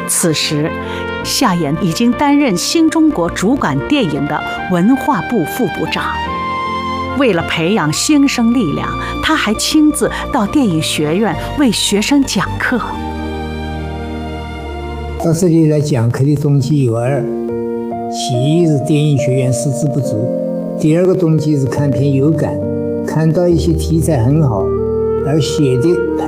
此时，夏衍已经担任新中国主管电影的文化部副部长。为了培养新生力量，他还亲自到电影学院为学生讲课。 到这里来讲课的动机有二：其一是电影学院师资不足；第二个动机是看片有感，看到一些题材很好，而写的